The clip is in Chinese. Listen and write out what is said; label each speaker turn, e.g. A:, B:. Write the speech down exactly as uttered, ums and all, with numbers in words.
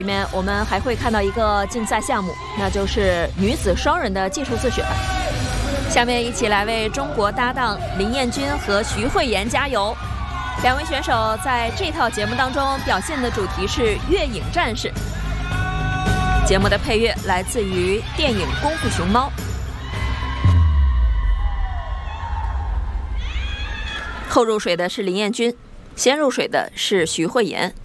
A: 里面我们还会看到一个竞赛项目，那就是女子双人的技术自选。下面一起来为中国搭档林彦君和徐慧妍加油！两位选手在这套节目当中表现的主题是月影战士。节目的配乐来自于电影《功夫熊猫》。后入水的是林彦君，先入水的是徐慧妍。